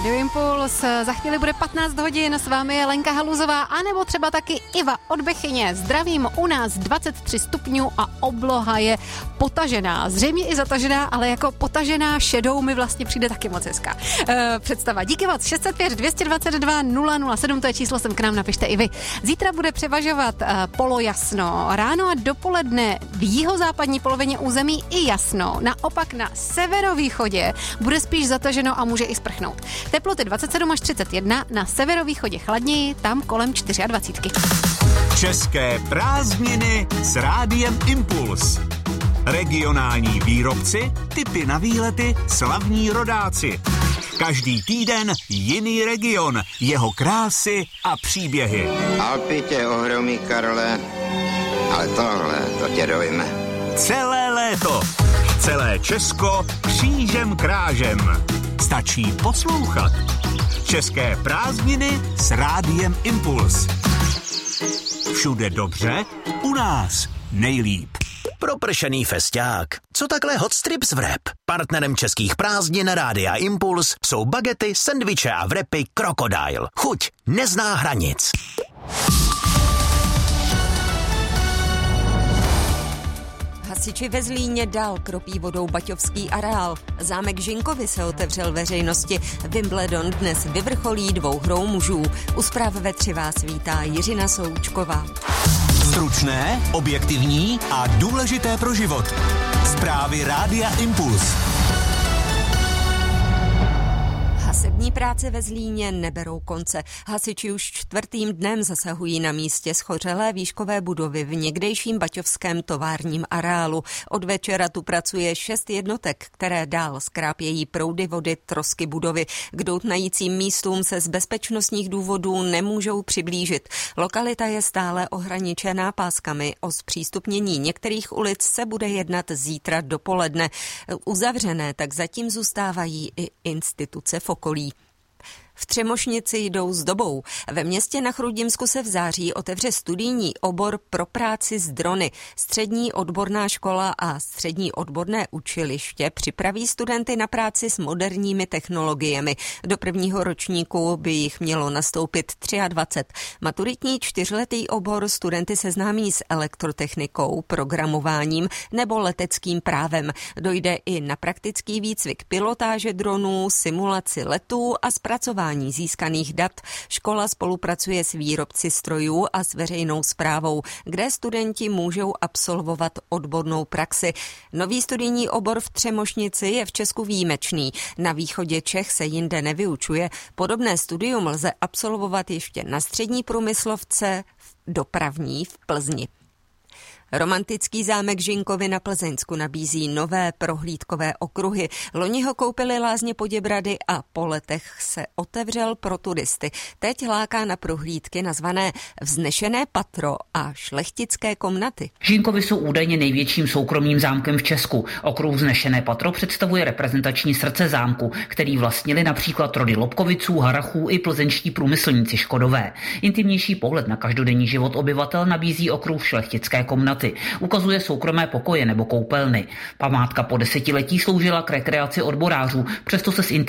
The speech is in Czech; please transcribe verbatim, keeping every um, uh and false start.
Radio Impuls, za chvíli bude patnáct hodin, s vámi je Lenka Haluzová, anebo třeba taky Iva od Bechyně. Zdravím, u nás dvacet tři stupňů a obloha je potažená. Zřejmě i zatažená, ale jako potažená šedou mi vlastně přijde taky moc hezká e, představa. Díky moc, šest set pět, dvě dvacet dva, nula nula sedm, to je číslo, sem k nám napište i vy. Zítra bude převažovat e, polojasno, ráno a dopoledne v jihozápadní polovině území i jasno, naopak na severovýchodě bude spíš zataženo a může i sprchnout. Teploty dvacet sedm až třicet jedna, na severovýchodě chladněji, tam kolem dvacet čtyři. České prázdniny s Rádiem Impuls. Regionální výrobci, tipy na výlety, slavní rodáci. Každý týden jiný region, jeho krásy a příběhy. Alpy tě ohromí, Karle, ale tohle, to tě dojme. Celé léto, celé Česko křížem krážem. Stačí poslouchat. České prázdniny s Rádiem Impuls. Všude dobře, u nás nejlíp. Propršený festiák. Co takhle hot strips wrap? Partnerem českých prázdnin Rádia Impuls jsou bagety, sendviče a wrapy Crocodile. Chuť nezná hranic. Hasiči ve Zlíně dál kropí vodou baťovský areál. Zámek Žinkovy se otevřel veřejnosti. Wimbledon dnes vyvrcholí dvouhrou mužů. U zpráv ve tři vás vítá Jiřina Součková. Stručné, objektivní a důležité pro život. Zprávy Rádia Impuls. Hasební práce ve Zlíně neberou konce. Hasiči už čtvrtým dnem zasahují na místě schořelé výškové budovy v někdejším baťovském továrním areálu. Od večera tu pracuje šest jednotek, které dál skrápějí proudy vody, trosky budovy. K doutnajícím místům se z bezpečnostních důvodů nemůžou přiblížit. Lokalita je stále ohraničená páskami. O zpřístupnění některých ulic se bude jednat zítra dopoledne. Uzavřené tak zatím zůstávají i instituce v okolí. V Třemošnici jdou s dobou. Ve městě na Chrudimsku se v září otevře studijní obor pro práci s drony. Střední odborná škola a střední odborné učiliště připraví studenty na práci s moderními technologiemi. Do prvního ročníku by jich mělo nastoupit dvacet tři. Maturitní čtyřletý obor studenty seznámí s elektrotechnikou, programováním nebo leteckým právem. Dojde i na praktický výcvik pilotáže dronů, simulaci letů a zpracování získaných dat. Škola spolupracuje s výrobci strojů a s veřejnou správou, kde studenti můžou absolvovat odbornou praxi. Nový studijní obor v Třemošnici je v Česku výjimečný. Na východě Čech se jinde nevyučuje. Podobné studium lze absolvovat ještě na střední průmyslovce dopravní v Plzni. Romantický zámek Žinkovy na Plzeňsku nabízí nové prohlídkové okruhy. Loni ho koupili Lázně Poděbrady a po letech se otevřel pro turisty. Teď láká na prohlídky nazvané Vznešené patro a šlechtické komnaty. Žinkovy jsou údajně největším soukromým zámkem v Česku. Okruh Vznešené patro představuje reprezentační srdce zámku, který vlastnili například rody Lobkoviců, Harrachů i plzeňští průmyslníci Škodové. Intimnější pohled na každodenní život obyvatel nabízí okruh šlechtické komnaty. Ukazuje soukromé pokoje nebo koupelny. Památka po desetiletí sloužila k rekreaci odborářů, přesto se z